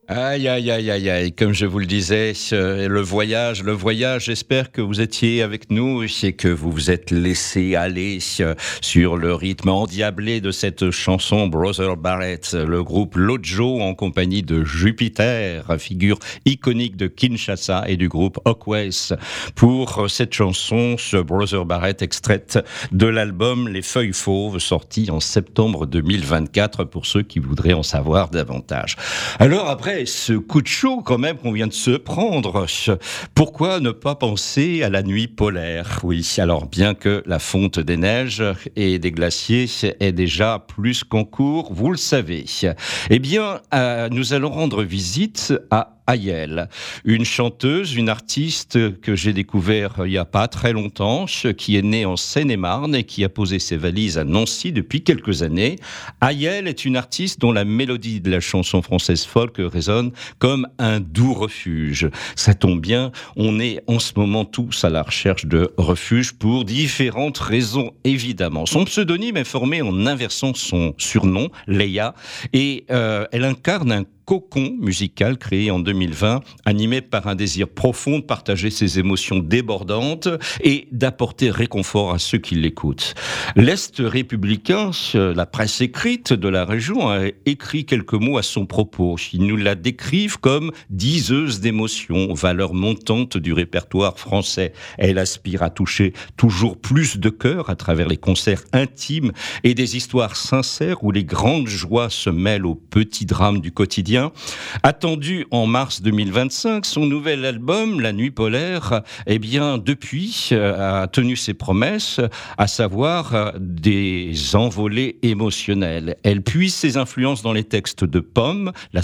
Aïe, aïe, aïe, aïe, aïe, comme je vous le disais, le voyage, j'espère que vous étiez avec nous et que vous vous êtes laissé aller sur le rythme endiablé de cette chanson Brother Barrett, le groupe Lojo en compagnie de Jupiter, figure iconique de Kinshasa et du groupe Hawkways, pour cette chanson, ce Brother Barrett extraite de l'album Les Feuilles Fauves, sorti en septembre 2024, pour ceux qui voudraient en savoir davantage. Alors après ce coup de chaud quand même qu'on vient de se prendre, pourquoi ne pas penser à la nuit polaire? Oui, alors bien que la fonte des neiges et des glaciers est déjà plus qu'en cours, vous le savez, eh bien, nous allons rendre visite à Ayel, une chanteuse, une artiste que j'ai découvert il n'y a pas très longtemps, qui est née en Seine-et-Marne et qui a posé ses valises à Nancy depuis quelques années. Ayel est une artiste dont la mélodie de la chanson française folk résonne comme un doux refuge. Ça tombe bien, on est en ce moment tous à la recherche de refuge pour différentes raisons, évidemment. Son pseudonyme est formé en inversant son surnom, Leia, et elle incarne un cocon musical créé en 2020, animé par un désir profond de partager ses émotions débordantes et d'apporter réconfort à ceux qui l'écoutent. L'Est républicain, la presse écrite de la région, a écrit quelques mots à son propos. Ils nous la décrivent comme diseuse d'émotions, valeur montante du répertoire français. Elle aspire à toucher toujours plus de cœurs à travers les concerts intimes et des histoires sincères où les grandes joies se mêlent aux petits drames du quotidien. Attendu en mars 2025, son nouvel album, La Nuit Polaire, eh bien, depuis, a tenu ses promesses, à savoir des envolées émotionnelles. Elle puise ses influences dans les textes de Pomme, la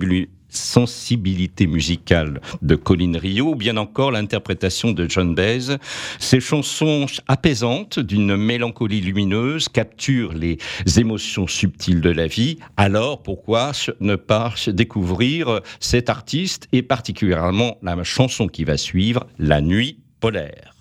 sensibilité musicale de Colin Rio, ou bien encore l'interprétation de John Baez. Ces chansons apaisantes, d'une mélancolie lumineuse, capturent les émotions subtiles de la vie. Alors, pourquoi ne pas découvrir cet artiste et particulièrement la chanson qui va suivre, La Nuit Polaire?